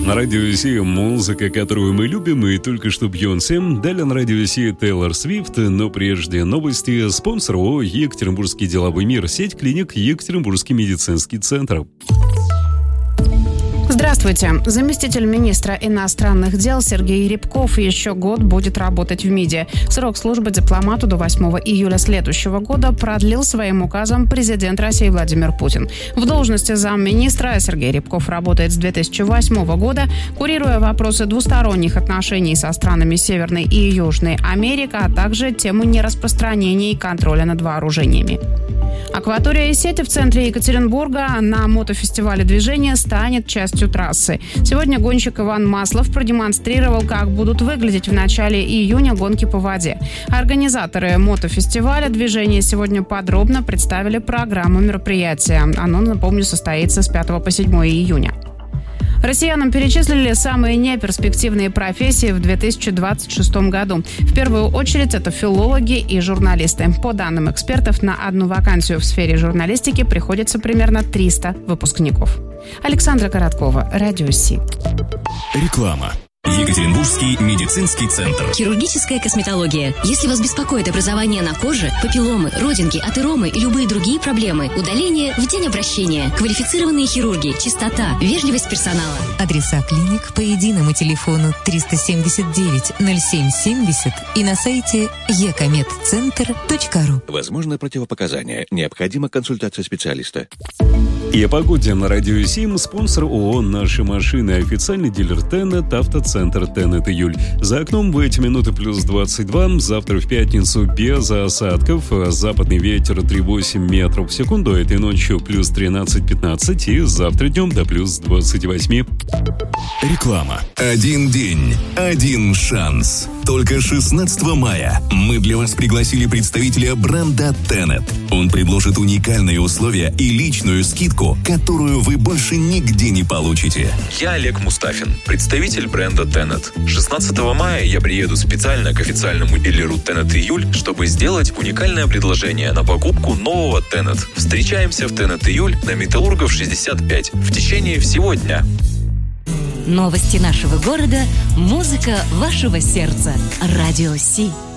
На радио Си музыка, которую мы любим, и только что Бейонсе. Далее на радио Си Тейлор Свифт, но прежде новости. Спонсор ООО «Екатеринбургский деловой мир», сеть клиник «Екатеринбургский медицинский центр». Здравствуйте. Заместитель министра иностранных дел Сергей Рябков еще год будет работать в МИДе. Срок службы дипломату до 8 июля следующего года продлил своим указом президент России Владимир Путин. В должности замминистра Сергей Рябков работает с 2008 года, курируя вопросы двусторонних отношений со странами Северной и Южной Америки, а также тему нераспространения и контроля над вооружениями. Акватория Исети в центре Екатеринбурга на мотофестивале движения станет частью трассы. Сегодня гонщик Иван Маслов продемонстрировал, как будут выглядеть в начале июня гонки по воде. Организаторы мотофестиваля движения сегодня подробно представили программу мероприятия. Оно, напомню, состоится с 5 по 7 июня. Россиянам перечислили самые неперспективные профессии в 2026 году. В первую очередь это филологи и журналисты. По данным экспертов, на одну вакансию в сфере журналистики приходится примерно 300 выпускников. Александра Короткова, Радио Си. Реклама. Екатеринбургский медицинский центр. Хирургическая косметология. Если вас беспокоит образование на коже, папилломы, родинки, атеромы и любые другие проблемы, удаление в день обращения. Квалифицированные хирурги, чистота, вежливость персонала. Адреса клиник по единому телефону 379 0770 и на сайте ecomed-центр.ру. Возможно противопоказания. Необходима консультация специалиста. И о погоде на радио Сим. Спонсор ООО «Наши машины». Официальный дилер Тенет, автоцентр Тенет Июль. За окном в эти минуты плюс 22. Завтра в пятницу без осадков. Западный ветер 3,8 метров в секунду. Этой ночью плюс 13-15. И завтра днем до плюс 28. Реклама. Один день, один шанс. Только 16 мая мы для вас пригласили представителя бренда Tenet. Он предложит уникальные условия и личную скидку, которую вы больше нигде не получите. Я Олег Мустафин, представитель бренда Tenet. 16 мая я приеду специально к официальному дилеру Tenet Июль, чтобы сделать уникальное предложение на покупку нового Tenet. Встречаемся в Tenet Июль на Металлургов 65 в течение всего дня. Новости нашего города, музыка вашего сердца. Радио Си.